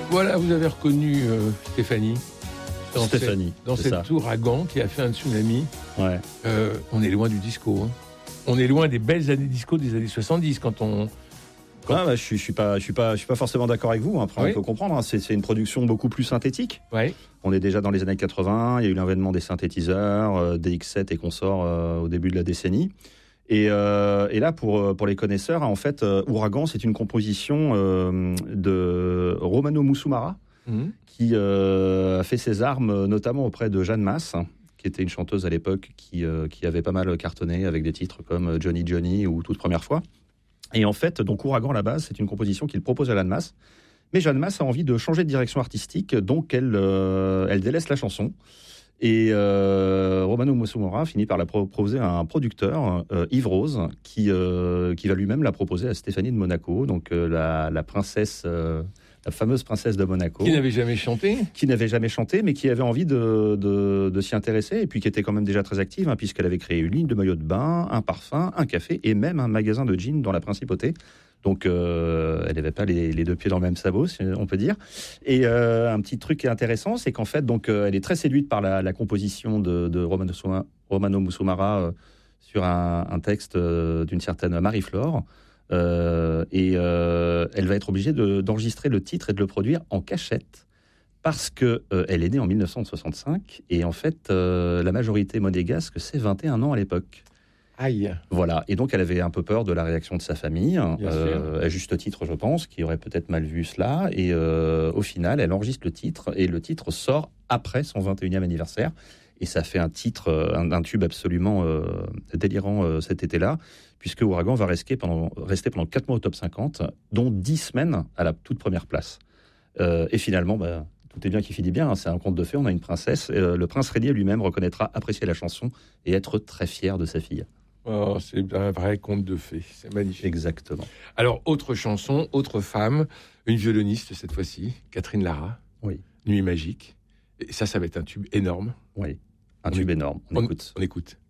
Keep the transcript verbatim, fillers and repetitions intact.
Voilà, vous avez reconnu euh, Stéphanie. Dans Stéphanie, cette, dans c'est cet ça. ouragan qui a fait un tsunami. Ouais. Euh, on est loin du disco. Hein. On est loin des belles années disco des années soixante-dix quand on. Quand... Ah, bah, je suis, je suis pas, je suis pas, je suis pas forcément d'accord avec vous. Après, oui. on peut comprendre. Hein. C'est, c'est une production beaucoup plus synthétique. Ouais. On est déjà dans les années quatre-vingts. Il y a eu l'avènement des synthétiseurs, euh, D X sept et consorts euh, au début de la décennie. Et, euh, et là, pour, pour les connaisseurs, en fait, euh, Ouragan, c'est une composition euh, de Romano Musumara, mmh. qui euh, a fait ses armes notamment auprès de Jeanne Masse, qui était une chanteuse à l'époque qui, euh, qui avait pas mal cartonné avec des titres comme Johnny Johnny ou Toute première fois. Et en fait, donc Ouragan, à la base, c'est une composition qu'il propose à Jeanne Masse. Mais Jeanne Masse a envie de changer de direction artistique, donc elle, euh, elle délaisse la chanson. Et euh, Romano Musumara finit par la proposer à un producteur, euh, Yves Rose, qui, euh, qui va lui-même la proposer à Stéphanie de Monaco, donc euh, la, la princesse, euh, la fameuse princesse de Monaco. Qui n'avait jamais chanté. Qui n'avait jamais chanté, mais qui avait envie de, de, de s'y intéresser, et puis qui était quand même déjà très active, hein, puisqu'elle avait créé une ligne de maillots de bain, un parfum, un café, et même un magasin de jeans dans la principauté. Donc, euh, elle n'avait pas les, les deux pieds dans le même sabot, si on peut dire. Et euh, un petit truc qui est intéressant, c'est qu'en fait, donc, euh, elle est très séduite par la, la composition de, de Romano, Romano Musumara euh, sur un, un texte euh, d'une certaine Marie-Flore. Euh, et euh, elle va être obligée de, d'enregistrer le titre et de le produire en cachette parce qu'elle euh, est née en mille neuf cent soixante-cinq. Et en fait, euh, la majorité monégasque, c'est vingt et un ans à l'époque. Aïe. Voilà, et donc elle avait un peu peur de la réaction de sa famille, euh, à juste titre je pense, qui aurait peut-être mal vu cela, et euh, au final elle enregistre le titre, et le titre sort après son vingt et unième anniversaire, et ça fait un titre, un, un tube absolument euh, délirant euh, cet été-là, puisque Ouragan va rester pendant, rester pendant quatre mois au top cinquante, dont dix semaines à la toute première place. Euh, et finalement, bah, tout est bien qui finit bien, hein, c'est un conte de fées, on a une princesse, et, euh, le prince Régnier lui-même reconnaîtra apprécier la chanson et être très fier de sa fille. Oh, c'est un vrai conte de fées, c'est magnifique. Exactement. Alors, autre chanson, autre femme, une violoniste cette fois-ci, Catherine Lara. Oui. Nuit magique. Et ça, ça va être un tube énorme. Oui, un on tube écoute. énorme. On, on écoute. On écoute.